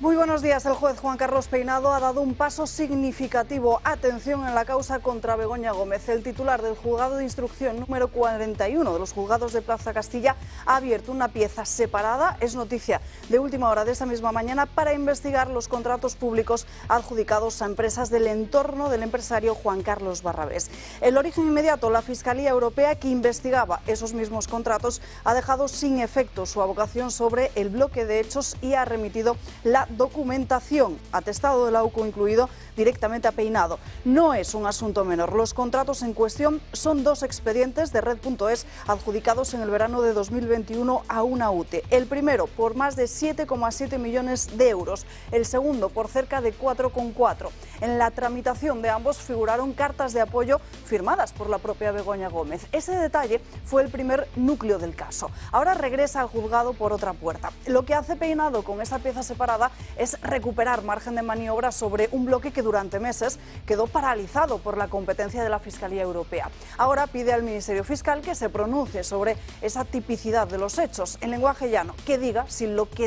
Muy buenos días. El juez Juan Carlos Peinado ha dado un paso significativo. Atención en la causa contra Begoña Gómez. El titular del juzgado de instrucción número 41 de los juzgados de Plaza Castilla ha abierto una pieza separada, es noticia de última hora de esa misma mañana, para investigar los contratos públicos adjudicados a empresas del entorno del empresario Juan Carlos Barrabés. El origen inmediato: la Fiscalía Europea, que investigaba esos mismos contratos, ha dejado sin efecto su avocación sobre el bloque de hechos y ha remitido la documentación, atestado de la UCO incluido, directamente a Peinado. No es un asunto menor. Los contratos en cuestión son dos expedientes de Red.es adjudicados en el verano de 2021 a una UTE. El primero por más de 7,7 millones de euros, el segundo por cerca de 4,4. En la tramitación de ambos figuraron cartas de apoyo firmadas por la propia Begoña Gómez. Ese detalle fue el primer núcleo del caso. Ahora regresa al juzgado por otra puerta. Lo que hace Peinado con esa pieza separada es recuperar margen de maniobra sobre un bloque que durante meses quedó paralizado por la competencia de la Fiscalía Europea. Ahora pide al Ministerio Fiscal que se pronuncie sobre esa tipicidad de los hechos, en lenguaje llano, que diga si lo que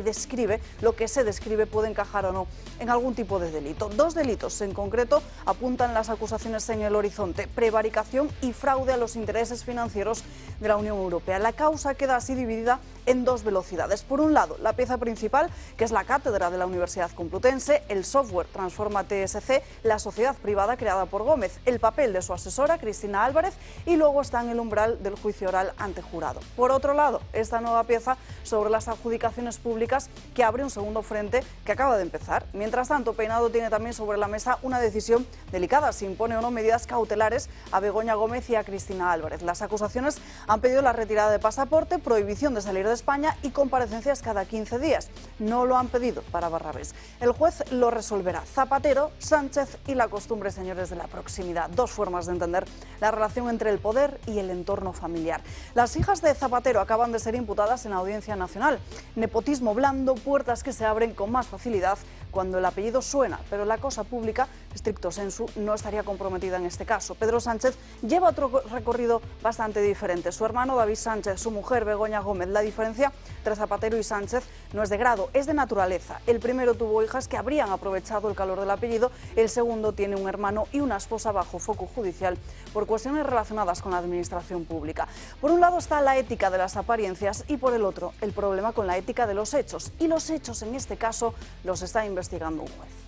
se describe puede encajar o no en algún tipo de delito. Dos delitos en concreto apuntan las acusaciones en el horizonte: prevaricación y fraude a los intereses financieros de la Unión Europea. La causa queda así dividida en dos velocidades. Por un lado, la pieza principal, que es la cátedra de la Universidad Complutense, el software Transforma TSC, la sociedad privada creada por Gómez, el papel de su asesora, Cristina Álvarez, y luego está en el umbral del juicio oral ante jurado. Por otro lado, esta nueva pieza sobre las adjudicaciones públicas, que abre un segundo frente que acaba de empezar. Mientras tanto, Peinado tiene también sobre la mesa una decisión delicada: si impone o no medidas cautelares a Begoña Gómez y a Cristina Álvarez. Las acusaciones han pedido la retirada de pasaporte, prohibición de salir de España y comparecencias cada 15 días. No lo han pedido para Barrabés. El juez lo resolverá. Zapatero, Sánchez y la costumbre, señores de la proximidad. Dos formas de entender la relación entre el poder y el entorno familiar. Las hijas de Zapatero acaban de ser imputadas en la Audiencia Nacional. Nepotismo blando, puertas que se abren con más facilidad cuando el apellido suena, pero la cosa pública, stricto sensu, no estaría comprometida en este caso. Pedro Sánchez lleva otro recorrido bastante diferente. Su hermano David Sánchez, su mujer Begoña Gómez. La diferencia entre Zapatero y Sánchez no es de grado, es de naturaleza. El primero tuvo hijas que habrían aprovechado el calor del apellido, el segundo tiene un hermano y una esposa bajo foco judicial por cuestiones relacionadas con la administración pública. Por un lado está la ética de las apariencias y por el otro el problema con la ética de los hechos. Y los hechos en este caso los está investigando un juez.